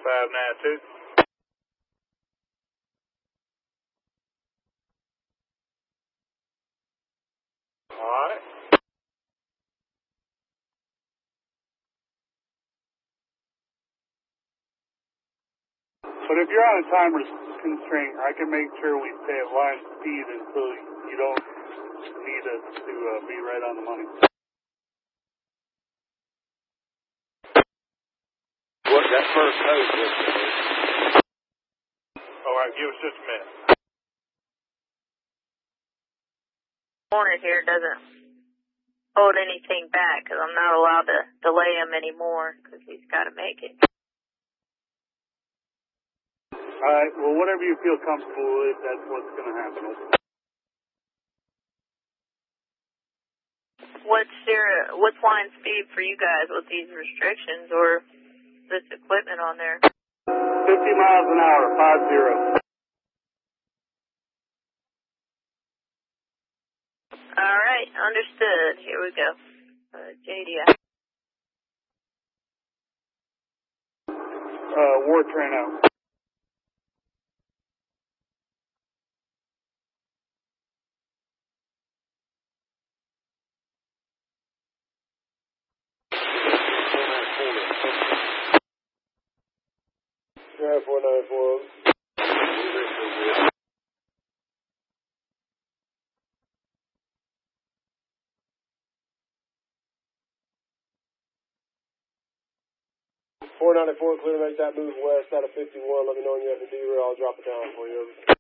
592. Alright. But if you're on a time constraint, I can make sure we stay at line speed until you don't need us to be right on the money. What that first note is. Alright, give us just a minute. Corner here doesn't hold anything back because I'm not allowed to delay him anymore because he's got to make it. Alright, well, whatever you feel comfortable with, that's what's going to happen. What's line speed for you guys with these restrictions or this equipment on there? 50 miles an hour, 50. All right, understood. Here we go. JDI. War train out. Yeah, 494. Clear to make that move west out of 51. Let me know when you have to derail. I'll drop it down for you.